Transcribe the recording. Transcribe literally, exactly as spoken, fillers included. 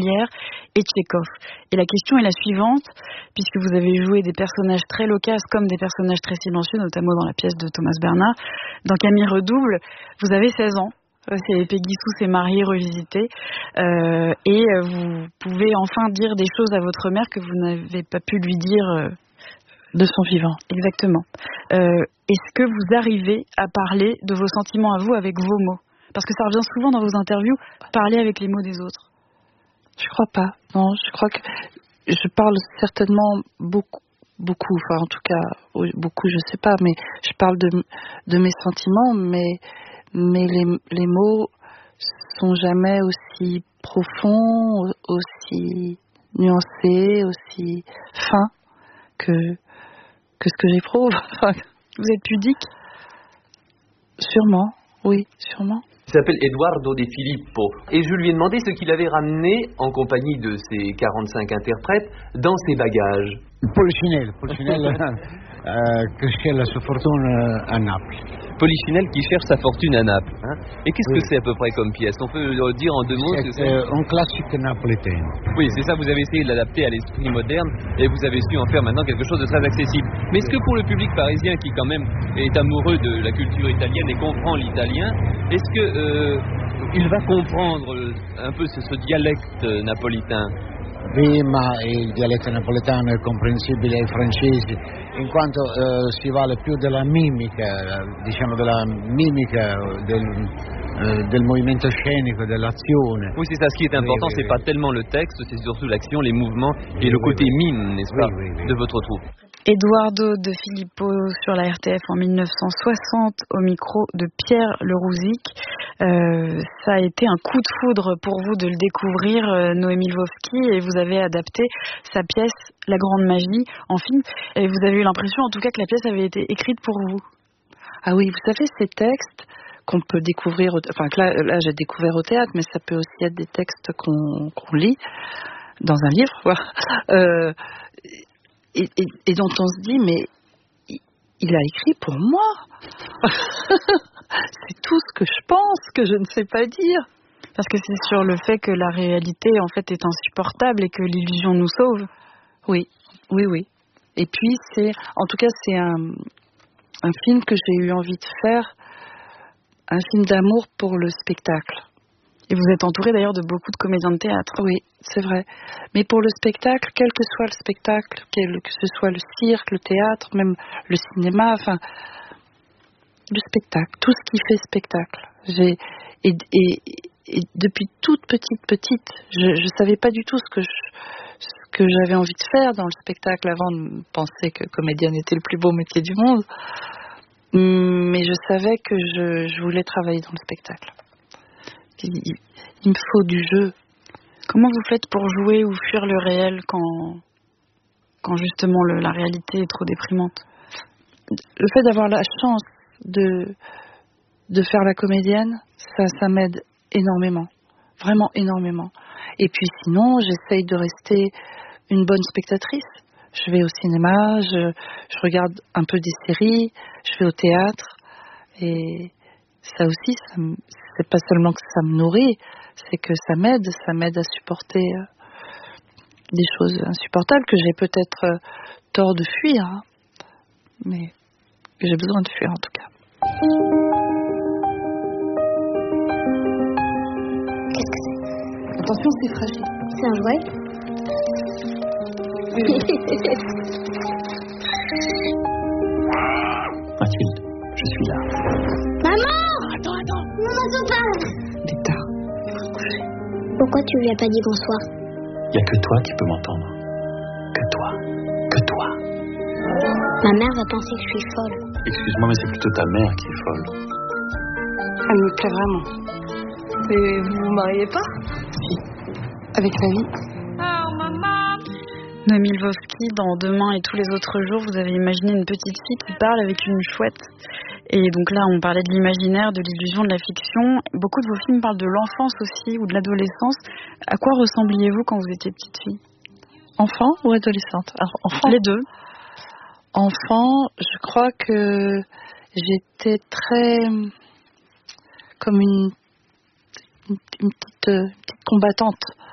Molière et Tchekhov. Et la question est la suivante, puisque vous avez joué des personnages très loquaces comme des personnages très silencieux, notamment dans la pièce de Thomas Bernard. Dans Camille Redouble, vous avez seize ans. C'est Peggy Sue s'est mariée, revisitée, euh, et vous pouvez enfin dire des choses à votre mère que vous n'avez pas pu lui dire euh, de son vivant. Exactement. Euh, est-ce que vous arrivez à parler de vos sentiments à vous avec vos mots? Parce que ça revient souvent dans vos interviews, parler avec les mots des autres. Je crois pas. Non, je crois que je parle certainement beaucoup, beaucoup. Enfin, en tout cas, beaucoup, je sais pas, mais je parle de de mes sentiments, mais mais les, les mots sont jamais aussi profonds, aussi nuancés, aussi fins que, que ce que j'éprouve. Vous êtes pudique? Sûrement, oui, sûrement. Il s'appelle Eduardo De Filippo et je lui ai demandé ce qu'il avait ramené en compagnie de ses quarante-cinq interprètes dans ses bagages. Polichinelle, Polichinelle euh, qui cherche sa fortune à Naples. Polichinelle qui cherche sa fortune à Naples. Hein. Et qu'est-ce oui. que c'est à peu près comme pièce? On peut dire en deux mots c'est, ce que c'est euh, un classique napolitain. Oui, c'est ça, vous avez essayé de l'adapter à l'esprit moderne et vous avez su en faire maintenant quelque chose de très accessible. Mais est-ce que pour le public parisien qui quand même est amoureux de la culture italienne et comprend l'italien, est-ce que euh, il va comprendre un peu ce, ce dialecte napolitain? Sì, ma il dialetto napoletano è comprensibile ai francesi, in quanto eh, si vale più della mimica, diciamo della mimica del, eh, del movimento scenico, dell'azione. Oui, c'est ça, ce qui est important, oui, oui, c'est oui. Pas tellement le texte, c'est surtout l'action, les mouvements et oui, le côté oui, mime, n'est-ce pas, oui, oui, oui. de votre troupe. Eduardo De Filippo sur la R T F en mille neuf cent soixante au micro de Pierre Le Rouzic. Euh, ça a été un coup de foudre pour vous de le découvrir, euh, Noémie Lvovsky, et vous avez adapté sa pièce La Grande Magie en film. Et vous avez eu l'impression, en tout cas, que la pièce avait été écrite pour vous. Ah oui, vous savez, ces textes qu'on peut découvrir, au, enfin que là, là j'ai découvert au théâtre, mais ça peut aussi être des textes qu'on, qu'on lit dans un livre, quoi. Euh, Et, et, et dont on se dit, mais il, il a écrit pour moi. C'est tout ce que je pense, que je ne sais pas dire. Parce que c'est sur le fait que la réalité, en fait, est insupportable et que l'illusion nous sauve. Oui, oui, oui. Et puis, c'est, en tout cas, c'est un, un film que j'ai eu envie de faire, un film d'amour pour le spectacle. Et vous êtes entouré d'ailleurs de beaucoup de comédiens de théâtre. Oui, c'est vrai. Mais pour le spectacle, quel que soit le spectacle, quel que ce soit le cirque, le théâtre, même le cinéma, enfin, le spectacle, tout ce qui fait spectacle. J'ai, et, et, et depuis toute petite, petite, je ne savais pas du tout ce que, je, ce que j'avais envie de faire dans le spectacle avant de penser que comédienne était le plus beau métier du monde. Mais je savais que je, je voulais travailler dans le spectacle. Il, il me faut du jeu. Comment vous faites pour jouer ou fuir le réel quand, quand justement le, la réalité est trop déprimante? Le fait d'avoir la chance de, de faire la comédienne, ça, ça m'aide énormément. Vraiment énormément. Et puis sinon, j'essaye de rester une bonne spectatrice. Je vais au cinéma, je, je regarde un peu des séries, je vais au théâtre. Et ça aussi, ça me, c'est pas seulement que ça me nourrit, c'est que ça m'aide, ça m'aide à supporter euh, des choses insupportables que j'ai peut-être euh, tort de fuir, hein, mais que j'ai besoin de fuir en tout cas. Qu'est-ce que c'est? Attention, c'est fragile. C'est un jouet? Mathilde, je suis là. Maman! Attends, attends. Maman, attends pas! Il est tard. Il faut se coucher. Pourquoi tu lui as pas dit bonsoir? Il n'y a que toi qui peux m'entendre. Que toi. Que toi. Ma mère va penser que je suis folle. Excuse-moi, mais c'est plutôt ta mère qui est folle. Elle me plaît vraiment. Mais vous vous mariez pas? Si. Avec la vie. Noémie Lvovsky, dans Demain et tous les autres jours, vous avez imaginé une petite fille qui parle avec une chouette. Et donc là, on parlait de l'imaginaire, de l'illusion, de la fiction. Beaucoup de vos films parlent de l'enfance aussi, ou de l'adolescence. À quoi ressembliez-vous quand vous étiez petite fille? Enfant ou adolescente? Alors, enfant. Les deux. Enfant, je crois que j'étais très... comme une, une, une, petite, une petite combattante.